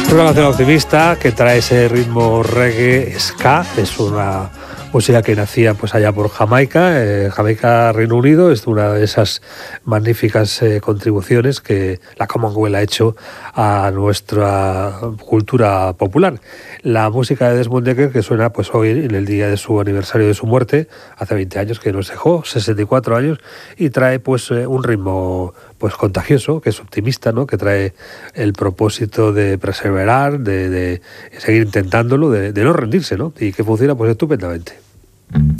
Una canción optimista que trae ese ritmo reggae ska. Es una música que nacía pues allá por Jamaica, Jamaica, Reino Unido. Es una de esas magníficas contribuciones que la Commonwealth ha hecho a nuestra cultura popular. La música de Desmond Dekker, que suena pues hoy en el día de su aniversario de su muerte, hace 20 años que nos dejó, 64 años, y trae pues un ritmo pues contagioso, que es optimista, ¿no? Que trae el propósito de perseverar, de seguir intentándolo, de no rendirse, ¿no? Y que funciona pues estupendamente.